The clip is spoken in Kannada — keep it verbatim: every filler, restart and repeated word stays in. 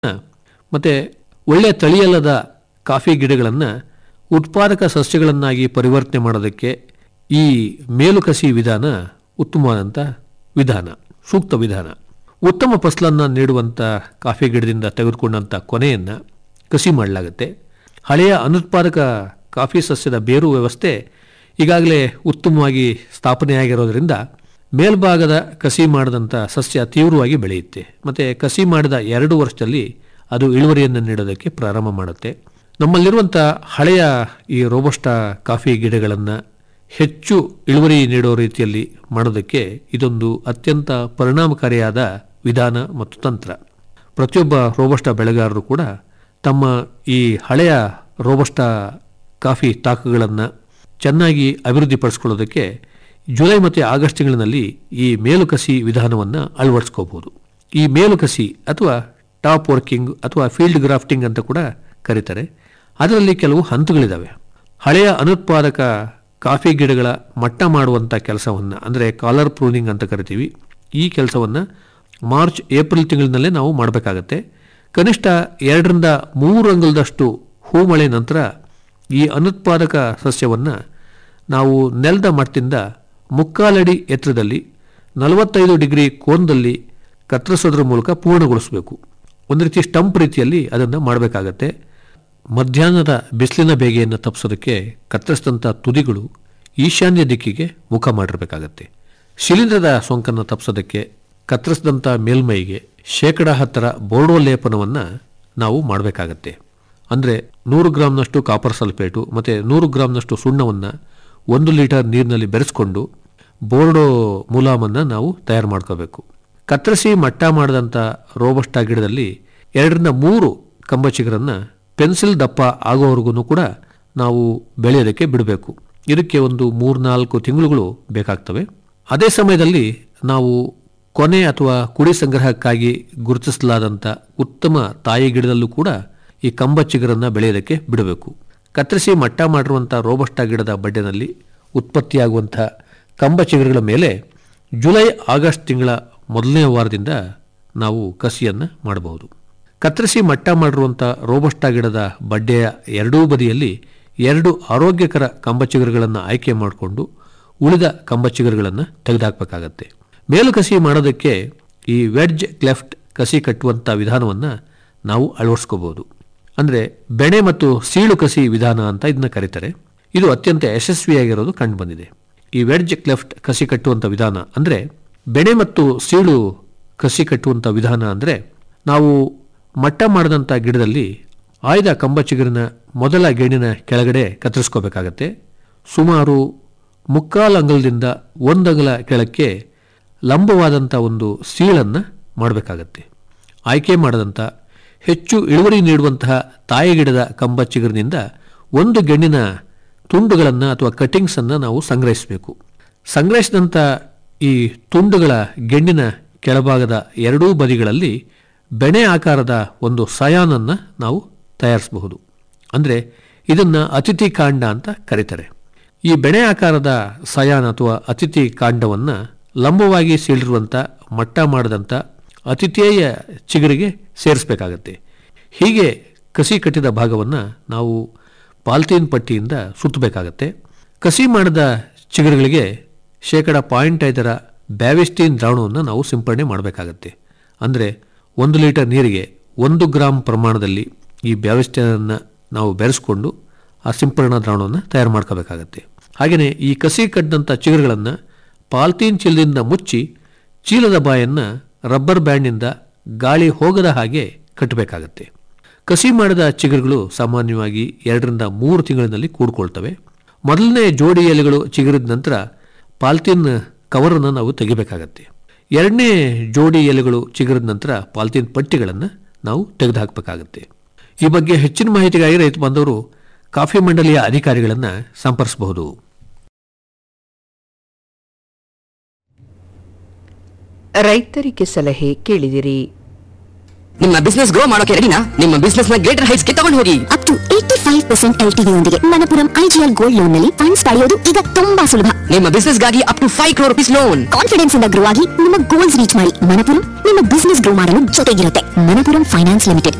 ಮತ್ತು ಒಳ್ಳೆಯ ತಳಿಯಲ್ಲದ ಕಾಫಿ ಗಿಡಗಳನ್ನು ಉತ್ಪಾದಕ ಸಸ್ಯಗಳನ್ನಾಗಿ ಪರಿವರ್ತನೆ ಮಾಡೋದಕ್ಕೆ ಈ ಮೇಲುಕಸಿ ವಿಧಾನ ಉತ್ತಮವಾದಂಥ ವಿಧಾನ, ಸೂಕ್ತ ವಿಧಾನ. ಉತ್ತಮ ಫಸಲನ್ನು ನೀಡುವಂಥ ಕಾಫಿ ಗಿಡದಿಂದ ತೆಗೆದುಕೊಂಡಂಥ ಕೊನೆಯನ್ನು ಕಸಿ ಮಾಡಲಾಗುತ್ತೆ. ಹಳೆಯ ಅನುತ್ಪಾದಕ ಕಾಫಿ ಸಸ್ಯದ ಬೇರು ವ್ಯವಸ್ಥೆ ಈಗಾಗಲೇ ಉತ್ತಮವಾಗಿ ಸ್ಥಾಪನೆಯಾಗಿರೋದರಿಂದ ಮೇಲ್ಭಾಗದ ಕಸಿ ಮಾಡಿದಂಥ ಸಸ್ಯ ತೀವ್ರವಾಗಿ ಬೆಳೆಯುತ್ತೆ ಮತ್ತು ಕಸಿ ಮಾಡಿದ ಎರಡು ವರ್ಷದಲ್ಲಿ ಅದು ಇಳುವರಿಯನ್ನು ನೀಡೋದಕ್ಕೆ ಪ್ರಾರಂಭ ಮಾಡುತ್ತೆ. ನಮ್ಮಲ್ಲಿರುವಂಥ ಹಳೆಯ ಈ ರೋಬಸ್ಟಾ ಕಾಫಿ ಗಿಡಗಳನ್ನು ಹೆಚ್ಚು ಇಳುವರಿ ನೀಡೋ ರೀತಿಯಲ್ಲಿ ಮಾಡೋದಕ್ಕೆ ಇದೊಂದು ಅತ್ಯಂತ ಪರಿಣಾಮಕಾರಿಯಾದ ವಿಧಾನ ಮತ್ತು ತಂತ್ರ. ಪ್ರತಿಯೊಬ್ಬ ರೋಬಸ್ಟಾ ಬೆಳೆಗಾರರು ಕೂಡ ತಮ್ಮ ಈ ಹಳೆಯ ರೋಬಸ್ಟಾ ಕಾಫಿ ತಾಕುಗಳನ್ನು ಚೆನ್ನಾಗಿ ಅಭಿವೃದ್ಧಿಪಡಿಸ್ಕೊಳ್ಳೋದಕ್ಕೆ ಜುಲೈ ಮತ್ತು ಆಗಸ್ಟ್ ತಿಂಗಳಿನಲ್ಲಿ ಈ ಮೇಲುಕಸಿ ವಿಧಾನವನ್ನು ಅಳವಡಿಸ್ಕೋಬಹುದು. ಈ ಮೇಲುಕಸಿ ಅಥವಾ ಟಾಪ್ ವರ್ಕಿಂಗ್ ಅಥವಾ ಫೀಲ್ಡ್ ಗ್ರಾಫ್ಟಿಂಗ್ ಅಂತ ಕೂಡ ಕರೀತಾರೆ. ಅದರಲ್ಲಿ ಕೆಲವು ಹಂತಗಳಿದ್ದಾವೆ. ಹಳೆಯ ಅನುತ್ಪಾದಕ ಕಾಫಿ ಗಿಡಗಳ ಮಟ್ಟ ಮಾಡುವಂಥ ಕೆಲಸವನ್ನು ಅಂದರೆ ಕಾಲರ್ ಪ್ರೂನಿಂಗ್ ಅಂತ ಕರಿತೀವಿ. ಈ ಕೆಲಸವನ್ನು ಮಾರ್ಚ್ ಏಪ್ರಿಲ್ ತಿಂಗಳಿನಲ್ಲೇ ನಾವು ಮಾಡಬೇಕಾಗತ್ತೆ. ಕನಿಷ್ಠ ಎರಡರಿಂದ ಮೂರು ಅಂಗುಲದಷ್ಟು ಹೂಮಳೆ ನಂತರ ಈ ಅನುತ್ಪಾದಕ ಸಸ್ಯವನ್ನು ನಾವು ನೆಲದ ಮಟ್ಟದಿಂದ ಮುಕ್ಕಾಲಡಿ ಎತ್ತರದಲ್ಲಿ ನಲವತ್ತೈದು ಡಿಗ್ರಿ ಕೋನದಲ್ಲಿ ಕತ್ತರಿಸೋದ್ರ ಮೂಲಕ ಪೂರ್ಣಗೊಳಿಸಬೇಕು. ಒಂದು ರೀತಿ ಸ್ಟಂಪ್ ರೀತಿಯಲ್ಲಿ ಅದನ್ನು ಮಾಡಬೇಕಾಗತ್ತೆ. ಮಧ್ಯಾಹ್ನದ ಬಿಸಿಲಿನ ಬೇಗೆಯನ್ನು ತಪ್ಪಿಸೋದಕ್ಕೆ ಕತ್ತರಿಸಿದಂಥ ತುದಿಗಳು ಈಶಾನ್ಯ ದಿಕ್ಕಿಗೆ ಮುಖ ಮಾಡಿರಬೇಕಾಗತ್ತೆ. ಶಿಲೀಂಧ್ರದ ಸೋಂಕನ್ನು ತಪ್ಪಿಸೋದಕ್ಕೆ ಕತ್ತರಿಸಿದಂಥ ಮೇಲ್ಮೈಗೆ ಶೇಕಡ ಹತ್ತರ ಬೋರ್ಡೋ ಲೇಪನವನ್ನು ನಾವು ಮಾಡಬೇಕಾಗತ್ತೆ. ಅಂದರೆ ನೂರು ಗ್ರಾಮ್ನಷ್ಟು ಕಾಪರ್ ಸಲ್ಫೇಟು ಮತ್ತು ನೂರು ಗ್ರಾಮ್ನಷ್ಟು ಸುಣ್ಣವನ್ನು ಒಂದು ಲೀಟರ್ ನೀರಿನಲ್ಲಿ ಬೆರೆಸ್ಕೊಂಡು ಬೋರ್ಡೋ ಮುಲಾಮನ್ನು ನಾವು ತಯಾರು ಮಾಡ್ಕೋಬೇಕು. ಕತ್ತರಿಸಿ ಮಟ್ಟ ಮಾಡಿದಂಥ ರೋಬಸ್ಟಾ ಗಿಡದಲ್ಲಿ ಎರಡರಿಂದ ಮೂರು ಕಂಬಚಿಗರನ್ನು ಪೆನ್ಸಿಲ್ ದಪ್ಪ ಆಗೋವರೆಗೂ ಕೂಡ ನಾವು ಬೆಳೆಯೋದಕ್ಕೆ ಬಿಡಬೇಕು. ಇದಕ್ಕೆ ಒಂದು ಮೂರ್ನಾಲ್ಕು ತಿಂಗಳುಗಳು ಬೇಕಾಗ್ತವೆ. ಅದೇ ಸಮಯದಲ್ಲಿ ನಾವು ಕೊನೆ ಅಥವಾ ಕುಡಿ ಸಂಗ್ರಹಕ್ಕಾಗಿ ಗುರುತಿಸಲಾದಂಥ ಉತ್ತಮ ತಾಯಿ ಗಿಡದಲ್ಲೂ ಕೂಡ ಈ ಕಂಬಚಿಗರನ್ನು ಬೆಳೆಯೋದಕ್ಕೆ ಬಿಡಬೇಕು. ಕತ್ತರಿಸಿ ಮಟ್ಟ ಮಾಡಿರುವಂಥ ರೋಬಸ್ಟಾ ಗಿಡದ ಬಡ್ಡೆನಲ್ಲಿ ಉತ್ಪತ್ತಿಯಾಗುವಂಥ ಕಂಬಚಿಗರುಗಳ ಮೇಲೆ ಜುಲೈ ಆಗಸ್ಟ್ ತಿಂಗಳ ಮೊದಲನೇ ವಾರದಿಂದ ನಾವು ಕಸಿಯನ್ನು ಮಾಡಬಹುದು. ಕತ್ತರಿಸಿ ಮಟ್ಟ ಮಾಡಿರುವಂಥ ರೋಬಸ್ಟಾ ಗಿಡದ ಬಡ್ಡೆಯ ಎರಡೂ ಬದಿಯಲ್ಲಿ ಎರಡು ಆರೋಗ್ಯಕರ ಕಂಬಚಿಗರುಗಳನ್ನು ಆಯ್ಕೆ ಮಾಡಿಕೊಂಡು ಉಳಿದ ಕಂಬಚಿಗರುಗಳನ್ನು ತೆಗೆದುಹಾಕಬೇಕಾಗತ್ತೆ. ಮೇಲು ಕಸಿ ಮಾಡೋದಕ್ಕೆ ಈ ವೆಡ್ಜ್ ಕ್ಲೆಫ್ಟ್ ಕಸಿ ಕಟ್ಟುವಂಥ ವಿಧಾನವನ್ನು ನಾವು ಅಳವಡಿಸ್ಕೋಬಹುದು. ಅಂದರೆ ಬೆಣೆ ಮತ್ತು ಸೀಳು ಕಸಿ ವಿಧಾನ ಅಂತ ಇದನ್ನ ಕರೀತಾರೆ. ಇದು ಅತ್ಯಂತ ಯಶಸ್ವಿಯಾಗಿರೋದು ಕಂಡುಬಂದಿದೆ. ಈ ವೆಡ್ಜ್ ಕ್ಲೆಫ್ಟ್ ಕಸಿ ಕಟ್ಟುವಂಥ ವಿಧಾನ ಅಂದರೆ ಬೆಣೆ ಮತ್ತು ಸೀಳು ಕಸಿ ಕಟ್ಟುವಂಥ ವಿಧಾನ ಅಂದರೆ ನಾವು ಮಟ್ಟ ಮಾಡಿದಂಥ ಗಿಡದಲ್ಲಿ ಆಯ್ದ ಕಂಬಚಿಗುರಿನ ಮೊದಲ ಗೆಣ್ಣಿನ ಕೆಳಗಡೆ ಕತ್ತರಿಸ್ಕೋಬೇಕಾಗತ್ತೆ. ಸುಮಾರು ಮುಕ್ಕಾಲು ಅಂಗಲದಿಂದ ಒಂದು ಅಂಗಲ ಕೆಳಕ್ಕೆ ಲಂಬವಾದಂಥ ಒಂದು ಸೀಳನ್ನು ಮಾಡಬೇಕಾಗತ್ತೆ. ಆಯ್ಕೆ ಮಾಡಿದಂಥ ಹೆಚ್ಚು ಇಳುವರಿ ನೀಡುವಂತಹ ತಾಯಿ ಗಿಡದ ಕಂಬಚಿಗುರಿನಿಂದ ಒಂದು ಗೆಣ್ಣಿನ ತುಂಡುಗಳನ್ನು ಅಥವಾ ಕಟ್ಟಿಂಗ್ಸನ್ನು ನಾವು ಸಂಗ್ರಹಿಸಬೇಕು. ಸಂಗ್ರಹಿಸಿದಂಥ ಈ ತುಂಡುಗಳ ಗೆಣ್ಣಿನ ಕೆಳಭಾಗದ ಎರಡೂ ಬದಿಗಳಲ್ಲಿ ಬೆಣೆ ಆಕಾರದ ಒಂದು ಸಯಾನನ್ನು ನಾವು ತಯಾರಿಸಬಹುದು. ಅಂದರೆ ಇದನ್ನು ಅತಿಥಿ ಕಾಂಡ ಅಂತ ಕರೀತಾರೆ. ಈ ಬೆಣೆ ಆಕಾರದ ಸಯಾನ ಅಥವಾ ಅತಿಥಿ ಕಾಂಡವನ್ನು ಲಂಬವಾಗಿ ಸೀಳಿರುವಂಥ ಮಟ್ಟ ಮಾಡಿದಂಥ ಅತಿಥೇಯ ಚಿಗುರಿಗೆ ಸೇರಿಸಬೇಕಾಗತ್ತೆ. ಹೀಗೆ ಕಸಿ ಕಟ್ಟಿದ ಭಾಗವನ್ನು ನಾವು ಪಾಲ್ತೀನ್ ಪಟ್ಟಿಯಿಂದ ಸುತ್ತಬೇಕಾಗತ್ತೆ. ಕಸಿ ಮಾಡಿದ ಚಿಗುರುಗಳಿಗೆ ಶೇಕಡ ಪಾಯಿಂಟ್ ಐದರ ಬ್ಯಾವಿಸ್ಟಿನ್ ದ್ರಾವಣವನ್ನು ನಾವು ಸಿಂಪಡಣೆ ಮಾಡಬೇಕಾಗತ್ತೆ. ಅಂದರೆ ಒಂದು ಲೀಟರ್ ನೀರಿಗೆ ಒಂದು ಗ್ರಾಮ್ ಪ್ರಮಾಣದಲ್ಲಿ ಈ ಬ್ಯಾವಿಸ್ಟಿನನ್ನು ನಾವು ಬೆರೆಸ್ಕೊಂಡು ಆ ಸಿಂಪಡಣಾ ದ್ರಾವಣವನ್ನು ತಯಾರು ಮಾಡ್ಕೋಬೇಕಾಗತ್ತೆ. ಹಾಗೆಯೇ ಈ ಕಸಿ ಕಟ್ಟಿದಂಥ ಚಿಗುರುಗಳನ್ನು ಪಾಲ್ತೀನ್ ಚೀಲದಿಂದ ಮುಚ್ಚಿ ಚೀಲದ ಬಾಯನ್ನು ರಬ್ಬರ್ ಬ್ಯಾಂಡ್ನಿಂದ ಗಾಳಿ ಹೋಗದ ಹಾಗೆ ಕಟ್ಟಬೇಕಾಗತ್ತೆ. ಕಸಿ ಮಾಡಿದ ಚಿಗುರುಗಳು ಸಾಮಾನ್ಯವಾಗಿ ಎರಡರಿಂದ ಮೂರು ತಿಂಗಳಿನಲ್ಲಿ ಕೂಡ್ಕೊಳ್ತವೆ. ಮೊದಲನೇ ಜೋಡಿ ಎಲೆಗಳು ಚಿಗುರಿದ ನಂತರ ಪಾಲ್ತೀನ್ ಕವರನ್ನು ನಾವು ತೆಗಿಬೇಕಾಗತ್ತೆ. ಎರಡನೇ ಜೋಡಿ ಎಲೆಗಳು ಚಿಗುರಿದ ನಂತರ ಪಾಲ್ತೀನ್ ಪಟ್ಟಿಗಳನ್ನು ನಾವು ತೆಗೆದುಹಾಕಬೇಕಾಗತ್ತೆ. ಈ ಬಗ್ಗೆ ಹೆಚ್ಚಿನ ಮಾಹಿತಿಗಾಗಿ ರೈತ ಬಾಂಧವರು ಕಾಫಿ ಮಂಡಳಿಯ ಅಧಿಕಾರಿಗಳನ್ನು ಸಂಪರ್ಕಿಸಬಹುದು. ರೈತರಿಗೆ ಸಲಹೆ ಕೇಳಿದಿರಿ. ನಿಮ್ಮ ಬಿಸ್ನೆಸ್ ಗ್ರೋ ಮಾಡೋಕೆ ರೆಡಿನಾ? ನಿಮ್ಮ ಬಿಸ್ನೆಸ್ ನ ಗ್ರೇಟರ್ ಹೈಟ್ಸ್ ಗೆ ತಗೊಂಡು ಹೋಗಿ. Up to five percent L T ಯೊಂದಿಗೆ ಮಣಪುರಂ ಐಜಿಎಲ್ ಗೋಲ್ಡ್ ಲೋನ್ ನಲ್ಲಿ ಫಂಡ್ಸ್ ಪಡೆಯೋದು ಈಗ ತುಂಬಾ ಸುಲಭ. ನಿಮ್ಮ ಬಿಸ್ನೆಸ್ ಗಾಗಿ up to five crore rupees loan. Confidence ಇಂದ ಗ್ರೋ ಆಗಿ ನಿಮ್ಮ ಗೋಲ್ಸ್ ರೀಚ್ ಮಾಡಿ. ಮಣಪುರಂ ನಿಮ್ಮ ಬಿಸ್ನೆಸ್ ಗ್ರೋ ಮಾಡಲು ಜೊತೆಗಿರುತ್ತೆ. Manappuram finance limited.